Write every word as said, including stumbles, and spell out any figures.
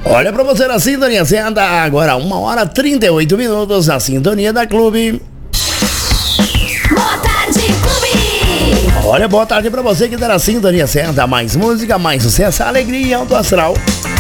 Olha pra você na sintonia certa, agora uma hora trinta e oito minutos na sintonia da Clube. Boa tarde, Clube! Olha, boa tarde pra você que tá na sintonia certa, mais música, mais sucesso, alegria e alto astral.